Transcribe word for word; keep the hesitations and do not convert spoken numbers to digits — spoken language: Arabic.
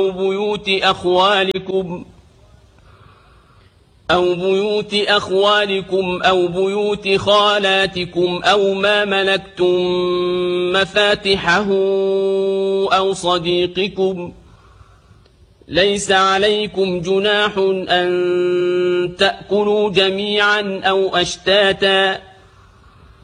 بيوت أخوالكم أو بيوت أخوالكم أو بيوت خالاتكم أو ما ملكتم مفاتحه أو صديقكم. ليس عليكم جناح أن تأكلوا جميعا أو أشتاتا